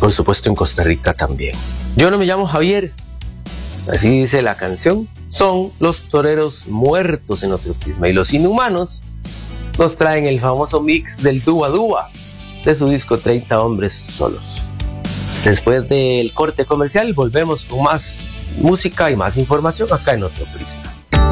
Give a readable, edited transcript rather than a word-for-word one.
por supuesto en Costa Rica también. Yo no me llamo Javier, así dice la canción. Son los toreros muertos en otro prisma, y los inhumanos nos traen el famoso mix del Dúa Dúa de su disco 30 hombres solos. Después del corte comercial volvemos con más música y más información acá en Otro Prisma.